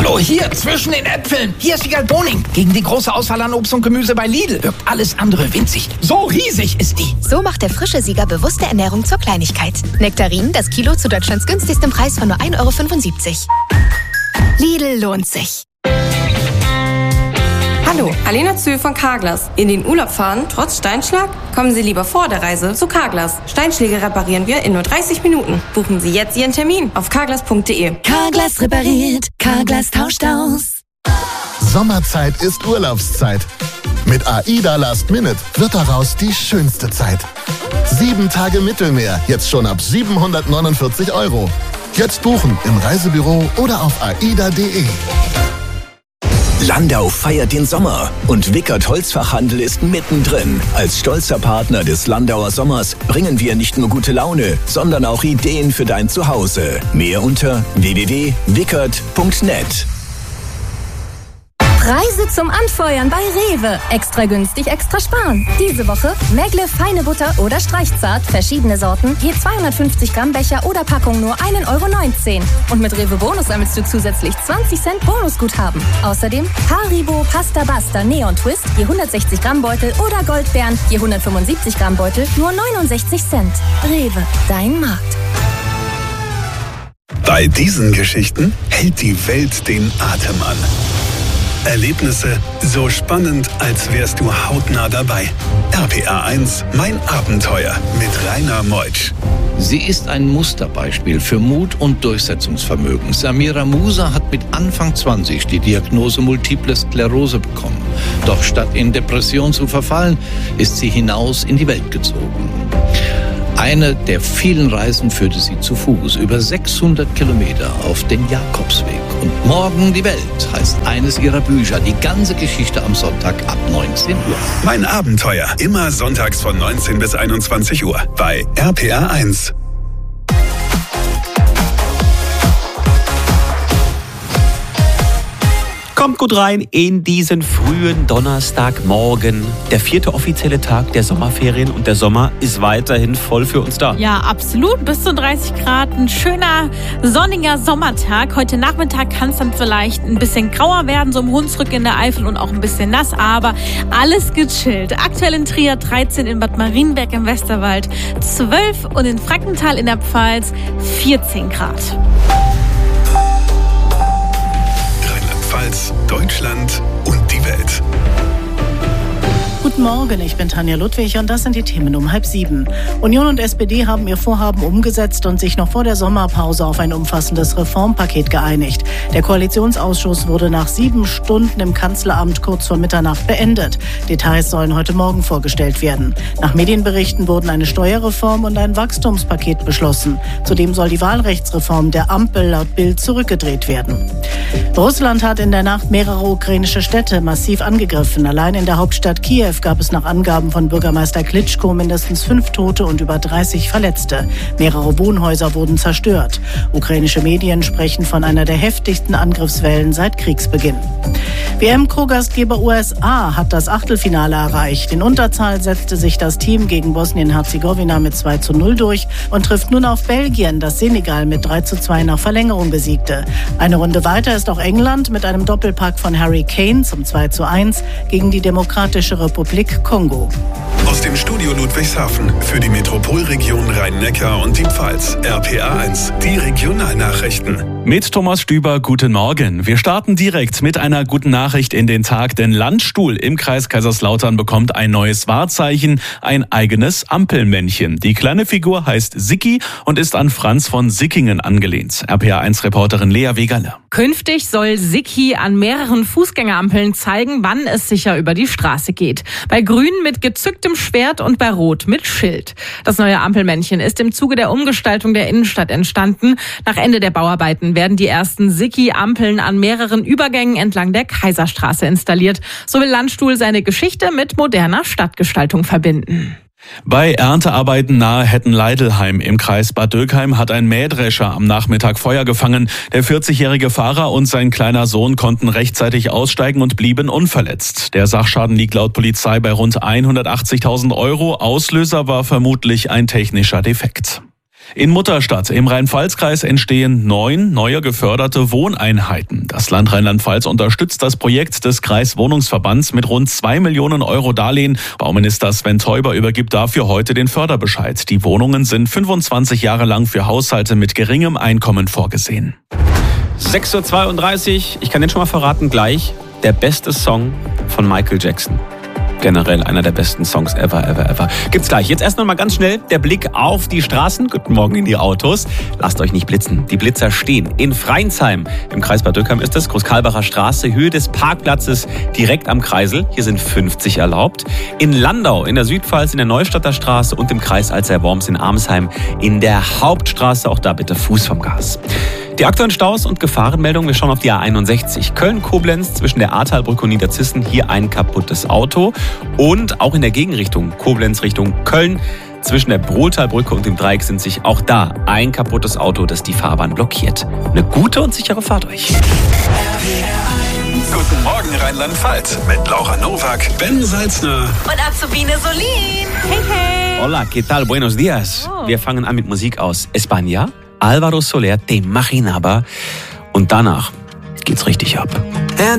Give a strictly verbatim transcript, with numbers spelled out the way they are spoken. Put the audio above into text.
Hallo, hier, zwischen den Äpfeln. Hier ist Siegal Boning. Gegen die große Auswahl an Obst und Gemüse bei Lidl wirkt alles andere winzig. So riesig ist die. So macht der frische Sieger bewusste Ernährung zur Kleinigkeit. Nektarinen, das Kilo zu Deutschlands günstigstem Preis von nur ein Euro fünfundsiebzig. Lidl lohnt sich. Hallo, Alena Zühl von Carglass. In den Urlaub fahren, trotz Steinschlag? Kommen Sie lieber vor der Reise zu Carglass. Steinschläge reparieren wir in nur dreißig Minuten. Buchen Sie jetzt Ihren Termin auf carglass punkt de. Carglass repariert, Carglass tauscht aus. Sommerzeit ist Urlaubszeit. Mit AIDA Last Minute wird daraus die schönste Zeit. Sieben Tage Mittelmeer, jetzt schon ab siebenhundertneunundvierzig Euro. Jetzt buchen im Reisebüro oder auf aida punkt de. Landau feiert den Sommer und Wickert Holzfachhandel ist mittendrin. Als stolzer Partner des Landauer Sommers bringen wir nicht nur gute Laune, sondern auch Ideen für dein Zuhause. Mehr unter w w w punkt wickert punkt net. Preise zum Anfeuern bei Rewe. Extra günstig, extra sparen. Diese Woche Megle feine Butter oder Streichzart, verschiedene Sorten, je zweihundertfünfzig Gramm Becher oder Packung nur ein Euro neunzehn. Und mit Rewe Bonus sammelst du zusätzlich zwanzig Cent Bonusguthaben. Außerdem Haribo Pasta Basta Neon Twist, je hundertsechzig Gramm Beutel oder Goldbeeren, je hundertfünfundsiebzig Gramm Beutel, nur neunundsechzig Cent. Rewe, dein Markt. Bei diesen Geschichten hält die Welt den Atem an. Erlebnisse so spannend, als wärst du hautnah dabei. R P R eins, mein Abenteuer mit Rainer Meutsch. Sie ist ein Musterbeispiel für Mut und Durchsetzungsvermögen. Samira Musa hat mit Anfang zwanzig die Diagnose Multiple Sklerose bekommen. Doch statt in Depression zu verfallen, ist sie hinaus in die Welt gezogen. Eine der vielen Reisen führte sie zu Fuß über sechshundert Kilometer auf den Jakobsweg. Und Morgen die Welt heißt eines ihrer Bücher. Die ganze Geschichte am Sonntag ab neunzehn Uhr. Mein Abenteuer, immer sonntags von neunzehn bis einundzwanzig Uhr bei R P R eins. Kommt gut rein in diesen frühen Donnerstagmorgen. Der vierte offizielle Tag der Sommerferien und der Sommer ist weiterhin voll für uns da. Ja, absolut. Bis zu dreißig Grad. Ein schöner, sonniger Sommertag. Heute Nachmittag kann es dann vielleicht ein bisschen grauer werden, so im Hunsrück in der Eifel und auch ein bisschen nass, aber alles gechillt. Aktuell in Trier dreizehn, in Bad Marienberg im Westerwald zwölf und in Frankenthal in der Pfalz vierzehn Grad. Deutschland und die Welt. Guten Morgen, ich bin Tanja Ludwig und das sind die Themen um halb sieben. Union und S P D haben ihr Vorhaben umgesetzt und sich noch vor der Sommerpause auf ein umfassendes Reformpaket geeinigt. Der Koalitionsausschuss wurde nach sieben Stunden im Kanzleramt kurz vor Mitternacht beendet. Details sollen heute Morgen vorgestellt werden. Nach Medienberichten wurden eine Steuerreform und ein Wachstumspaket beschlossen. Zudem soll die Wahlrechtsreform der Ampel laut Bild zurückgedreht werden. Russland hat in der Nacht mehrere ukrainische Städte massiv angegriffen. Allein in der Hauptstadt Kiew gab es nach Angaben von Bürgermeister Klitschko mindestens fünf Tote und über dreißig Verletzte. Mehrere Wohnhäuser wurden zerstört. Ukrainische Medien sprechen von einer der heftigsten Angriffswellen seit Kriegsbeginn. W M-Co-Gastgeber U S A hat das Achtelfinale erreicht. In Unterzahl setzte sich das Team gegen Bosnien-Herzegowina mit zwei zu null durch und trifft nun auf Belgien, das Senegal mit drei zu zwei nach Verlängerung besiegte. Eine Runde weiter ist auch England mit einem Doppelpack von Harry Kane zum zwei zu eins gegen die Demokratische Republik Kongo. Aus dem Studio Ludwigshafen für die Metropolregion Rhein-Neckar und die Pfalz. R P R eins, die Regionalnachrichten. Mit Thomas Stüber, guten Morgen. Wir starten direkt mit einer guten Nachricht in den Tag, denn Landstuhl im Kreis Kaiserslautern bekommt ein neues Wahrzeichen, ein eigenes Ampelmännchen. Die kleine Figur heißt Sicki und ist an Franz von Sickingen angelehnt. R P R eins-Reporterin Lea Wegerle. Künftig soll Sicki an mehreren Fußgängerampeln zeigen, wann es sicher über die Straße geht. Bei Grün mit gezücktem Schwert und bei Rot mit Schild. Das neue Ampelmännchen ist im Zuge der Umgestaltung der Innenstadt entstanden. Nach Ende der Bauarbeiten werden die ersten Sicki-Ampeln an mehreren Übergängen entlang der Kaiserstraße installiert. So will Landstuhl seine Geschichte mit moderner Stadtgestaltung verbinden. Bei Erntearbeiten nahe Hettenleidelheim im Kreis Bad Dürkheim hat ein Mähdrescher am Nachmittag Feuer gefangen. Der vierzigjährige Fahrer und sein kleiner Sohn konnten rechtzeitig aussteigen und blieben unverletzt. Der Sachschaden liegt laut Polizei bei rund hundertachtzigtausend Euro. Auslöser war vermutlich ein technischer Defekt. In Mutterstadt im Rhein-Pfalz-Kreis entstehen neun neue geförderte Wohneinheiten. Das Land Rheinland-Pfalz unterstützt das Projekt des Kreiswohnungsverbands mit rund zwei Millionen Euro Darlehen. Bauminister Sven Teuber übergibt dafür heute den Förderbescheid. Die Wohnungen sind fünfundzwanzig Jahre lang für Haushalte mit geringem Einkommen vorgesehen. sechs Uhr zweiunddreißig, ich kann den schon mal verraten, gleich der beste Song von Michael Jackson. Generell einer der besten Songs ever, ever, ever. Gibt's gleich. Jetzt erst noch mal ganz schnell der Blick auf die Straßen. Guten Morgen in die Autos. Lasst euch nicht blitzen. Die Blitzer stehen in Freinsheim. Im Kreis Bad Dürkheim ist es. Großkarlbacher Straße, Höhe des Parkplatzes direkt am Kreisel. Hier sind fünfzig erlaubt. In Landau, in der Südpfalz, in der Neustadter Straße und im Kreis Alzey-Worms in Armsheim in der Hauptstraße. Auch da bitte Fuß vom Gas. Die aktuellen Staus und Gefahrenmeldungen, wir schauen auf die A einundsechzig. Köln-Koblenz zwischen der Ahrtalbrücke und Niederzissen, hier ein kaputtes Auto. Und auch in der Gegenrichtung, Koblenz Richtung Köln, zwischen der Brohltalbrücke und dem Dreieck sind sich auch da ein kaputtes Auto, das die Fahrbahn blockiert. Eine gute und sichere Fahrt euch. Guten Morgen Rheinland-Pfalz mit Laura Nowak, Ben Salzner und Azubine Solin. Hey, hey. Hola, ¿qué tal? Buenos días. Oh. Wir fangen an mit Musik aus España. Álvaro Soler, Te Imaginaba. Und danach geht's richtig ab.